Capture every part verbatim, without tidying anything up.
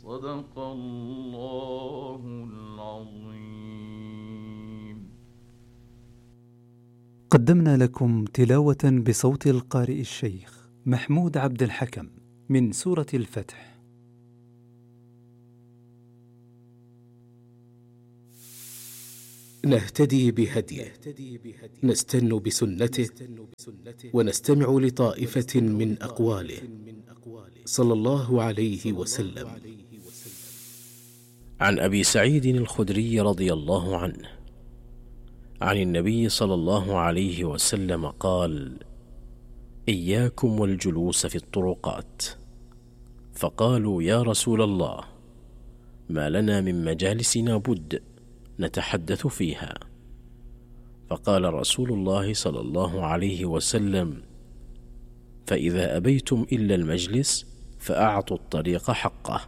صدق الله العظيم. قدمنا لكم تلاوة بصوت القارئ الشيخ محمود عبد الحكم من سورة الفتح. نهتدي بهديه، نستن بسنته، ونستمع لطائفة من أقواله صلى الله عليه وسلم. عن أبي سعيد الخدري رضي الله عنه عن النبي صلى الله عليه وسلم قال: إياكم والجلوس في الطرقات. فقالوا: يا رسول الله، ما لنا من مجالسنا بد نتحدث فيها. فقال رسول الله صلى الله عليه وسلم: فإذا أبيتم إلا المجلس فأعطوا الطريق حقه.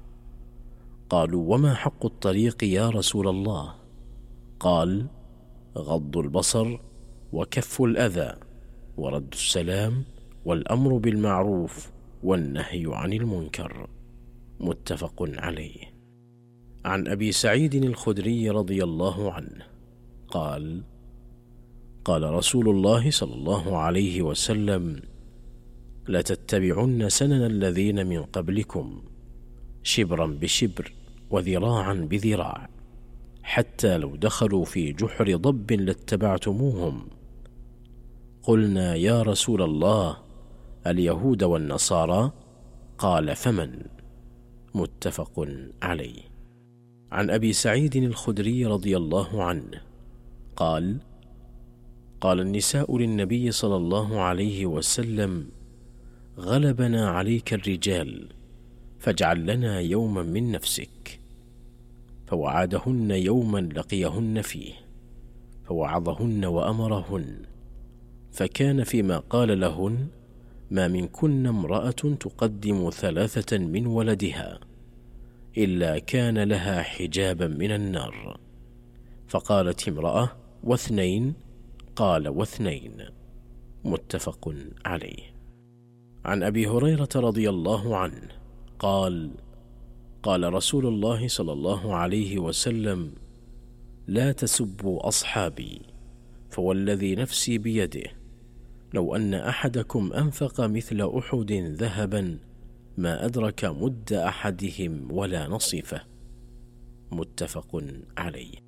قالوا: وما حق الطريق يا رسول الله؟ قال: غض البصر، وكف الأذى، ورد السلام، والأمر بالمعروف، والنهي عن المنكر. متفق عليه. عن أبي سعيد الخدري رضي الله عنه قال: قال رسول الله صلى الله عليه وسلم: لتتبعن سنن الذين من قبلكم شبرا بشبر وذراعا بذراع، حتى لو دخلوا في جحر ضب لاتبعتموهم. قلنا: يا رسول الله، اليهود والنصارى؟ قال: فمن؟ متفق عليه. عن أبي سعيد الخدري رضي الله عنه قال: قال النساء للنبي صلى الله عليه وسلم: غلبنا عليك الرجال، فاجعل لنا يوما من نفسك. فوعدهن يوما لقيهن فيه، فوعظهن وأمرهن، فكان فيما قال لهن: ما منكن امرأة تقدم ثلاثة من ولدها إلا كان لها حجابا من النار. فقالت امرأة: واثنين؟ قال: واثنين. متفق عليه. عن أبي هريرة رضي الله عنه قال: قال رسول الله صلى الله عليه وسلم: لا تسبوا أصحابي، فوالذي نفسي بيده لو أن أحدكم أنفق مثل أحد ذهبا ما أدرك مد أحدهم ولا نصيفه. متفق عليه.